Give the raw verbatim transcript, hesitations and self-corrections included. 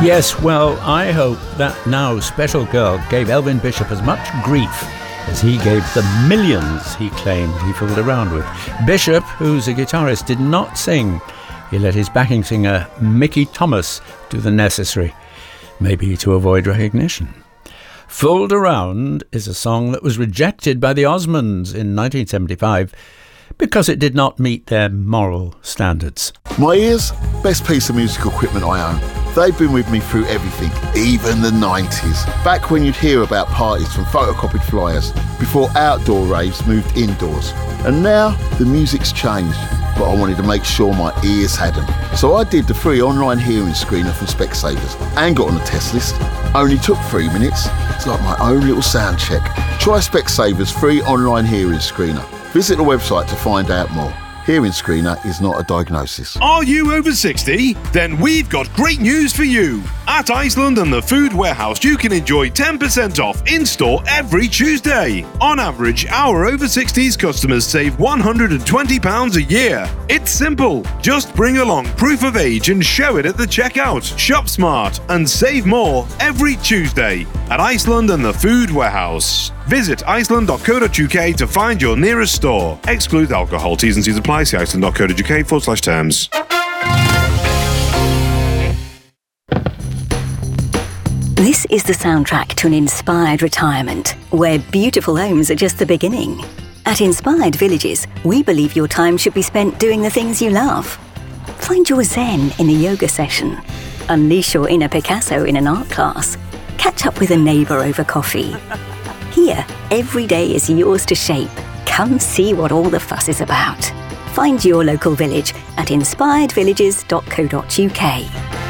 Yes, well, I hope that now special girl gave Elvin Bishop as much grief as he gave the millions he claimed he fooled around with. Bishop, who's a guitarist, did not sing. He let his backing singer, Mickey Thomas, do the necessary, maybe to avoid recognition. Fooled Around is a song that was rejected by the Osmonds in nineteen seventy-five because it did not meet their moral standards. My ears, best piece of musical equipment I own. They've been with me through everything, even the nineties. Back when you'd hear about parties from photocopied flyers, before outdoor raves moved indoors. And now the music's changed, but I wanted to make sure my ears hadn't. So I did the free online hearing screener from Specsavers and got on the test list. Only took three minutes. It's like my own little sound check. Try Specsavers free online hearing screener. Visit the website to find out more. Hearing screener is not a diagnosis. Are you over sixty? Then we've got great news for you. At Iceland and the Food Warehouse, you can enjoy ten percent off in-store every Tuesday. On average, our over sixties customers save one hundred twenty pounds a year. It's simple. Just bring along proof of age and show it at the checkout. Shop smart and save more every Tuesday at Iceland and the Food Warehouse. Visit iceland dot co dot uk to find your nearest store. Exclude alcohol. T's and C's apply. See iceland dot co dot uk forward slash terms. This is the soundtrack to an inspired retirement, where beautiful homes are just the beginning. At Inspired Villages, we believe your time should be spent doing the things you love. Find your zen in a yoga session. Unleash your inner Picasso in an art class. Catch up with a neighbour over coffee. Here, every day is yours to shape. Come see what all the fuss is about. Find your local village at inspired villages dot co dot uk.